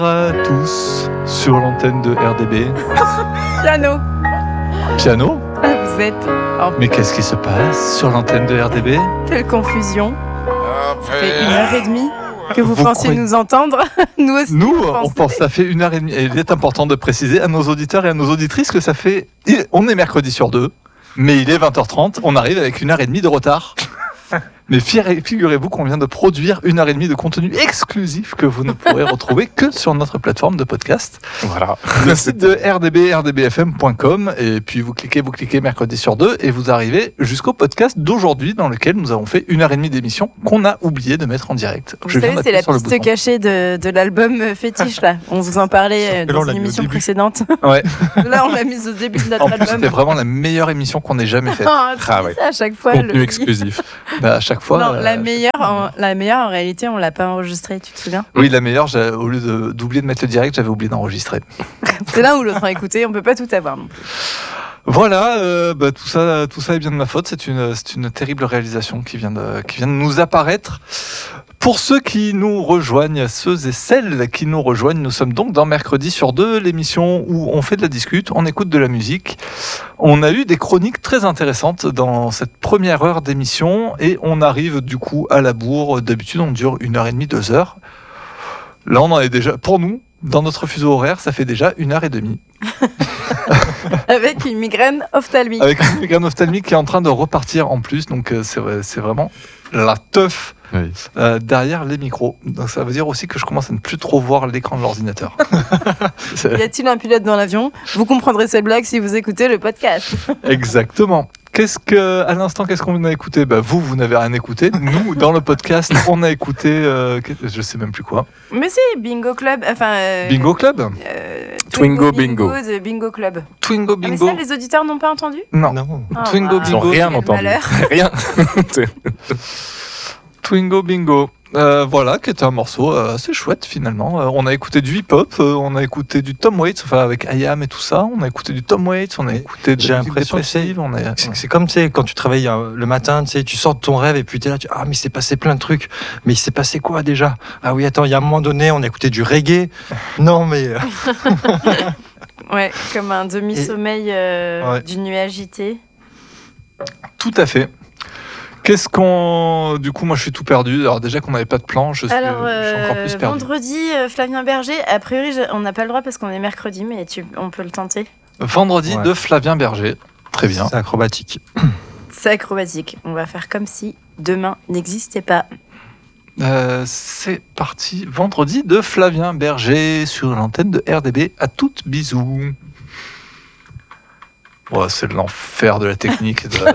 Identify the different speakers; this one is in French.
Speaker 1: À tous sur l'antenne de RDB. Piano.
Speaker 2: Vous êtes en
Speaker 1: Mais qu'est-ce qui se passe sur l'antenne de RDB?
Speaker 2: telle confusion. Ça fait 1h30 que vous
Speaker 1: Vous
Speaker 2: pensiez
Speaker 1: croyez-
Speaker 2: nous entendre. Nous aussi.
Speaker 1: Nous,
Speaker 2: vous
Speaker 1: on
Speaker 2: pensez.
Speaker 1: pense que ça fait 1h30. Et il est important de préciser à nos auditeurs et à nos auditrices que ça fait... On est mercredi sur 2, mais il est 20h30. On arrive avec 1h30 de retard. Mais figurez-vous qu'on vient de produire 1h30 de contenu exclusif que vous ne pourrez retrouver que sur notre plateforme de podcast.
Speaker 3: Voilà.
Speaker 1: Le site de RDB, rdbfm.com, et puis vous cliquez mercredi sur 2 et vous arrivez jusqu'au podcast d'aujourd'hui dans lequel nous avons fait 1h30 d'émission qu'on a oublié de mettre en direct.
Speaker 2: Vous savez, c'est la piste
Speaker 1: bouton.
Speaker 2: cachée de l'album fétiche là. On vous en parlait
Speaker 3: que là, on
Speaker 2: dans
Speaker 3: l'a
Speaker 2: une
Speaker 3: mis au
Speaker 2: émission
Speaker 3: début.
Speaker 2: précédente.
Speaker 1: Ouais.
Speaker 2: Là, on l'a mise au début de notre
Speaker 1: En plus, c'était
Speaker 2: album.
Speaker 1: vraiment la meilleure émission qu'on ait jamais faite.
Speaker 2: Ah, tu
Speaker 3: Ah
Speaker 2: dis
Speaker 3: ouais.
Speaker 2: ça à chaque fois.
Speaker 3: Contenu exclusif.
Speaker 1: Bah, à chaque fois.
Speaker 2: Non, la meilleure, en réalité, on l'a pas enregistrée, tu te souviens?
Speaker 1: Oui, la meilleure, au lieu d'oublier de mettre le direct, j'avais oublié d'enregistrer.
Speaker 2: C'est l'un ou l'autre à écouter, on peut pas tout avoir non plus.
Speaker 1: Voilà, tout ça est bien de ma faute. C'est une terrible réalisation qui vient de nous apparaître. Pour ceux qui nous rejoignent, ceux et celles qui nous rejoignent, nous sommes donc dans Mercredi sur 2, l'émission où on fait de la discute, on écoute de la musique. On a eu des chroniques très intéressantes dans cette première heure d'émission et on arrive du coup à la bourre. D'habitude, on dure 1h30, 2 heures. Là, on en est déjà, pour nous, dans notre fuseau horaire, ça fait déjà 1h30.
Speaker 2: Avec une migraine ophtalmique.
Speaker 1: Avec une migraine ophtalmique qui est en train de repartir en plus, donc c'est vraiment la teuf
Speaker 3: Oui.
Speaker 1: derrière les micros. Donc ça veut dire aussi que je commence à ne plus trop voir l'écran de l'ordinateur.
Speaker 2: Y a-t-il un pilote dans l'avion? Vous comprendrez cette blague si vous écoutez le podcast.
Speaker 1: Exactement. À l'instant, qu'est-ce qu'on a écouté? Vous n'avez rien écouté. Nous, dans le podcast, on a écouté, je sais même plus quoi.
Speaker 2: Mais si, Bingo Club. Enfin,
Speaker 1: Bingo Club?
Speaker 3: Twingo Bingo.
Speaker 2: The Bingo Club.
Speaker 1: Twingo
Speaker 2: Ah, mais
Speaker 1: Bingo?
Speaker 2: ça, les auditeurs n'ont pas entendu?
Speaker 1: Non.
Speaker 3: Non.
Speaker 2: Ah,
Speaker 1: Twingo
Speaker 2: bah,
Speaker 3: Ils n'ont
Speaker 1: Bingo.
Speaker 3: rien
Speaker 2: quel
Speaker 3: entendu.
Speaker 2: malheur.
Speaker 3: Rien.
Speaker 1: Twingo Bingo. Voilà, qui était un morceau assez chouette finalement. On a écouté du hip-hop, on a écouté du Tom Waits, enfin avec IAM et tout ça. On a écouté du Tom Waits, on a écouté de
Speaker 4: J'ai
Speaker 1: la musique
Speaker 4: l'impression que
Speaker 1: dépressive.
Speaker 4: C'est comme quand tu travailles le matin, tu sors de ton rêve et puis tu es là, ah mais il s'est passé plein de trucs. Mais il s'est passé quoi déjà? Ah oui, attends, il y a un moment donné, on a écouté du reggae. Non mais
Speaker 2: Ouais, comme un demi-sommeil
Speaker 4: Ouais.
Speaker 2: d'une nuit agitée.
Speaker 1: Tout à fait. Du coup, moi je suis tout perdu. Alors déjà qu'on n'avait pas de plan, je suis
Speaker 2: Alors,
Speaker 1: encore plus perdu.
Speaker 2: vendredi, Flavien Berger, a priori, on n'a pas le droit parce qu'on est mercredi, mais on peut le tenter.
Speaker 1: Vendredi
Speaker 4: Ouais.
Speaker 1: de Flavien Berger. Très bien.
Speaker 4: c'est acrobatique.
Speaker 2: C'est acrobatique. On va faire comme si demain n'existait pas.
Speaker 1: C'est parti. Vendredi de Flavien Berger sur l'antenne de RDB. À toutes, bisous. Ouais, c'est l'enfer de la technique.